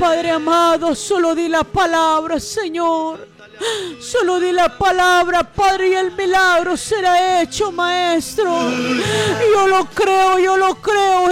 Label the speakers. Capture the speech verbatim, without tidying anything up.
Speaker 1: Padre amado, solo di la palabra, Señor. Solo di la palabra, Padre, y el milagro será hecho, Maestro. Yo lo creo, yo lo creo,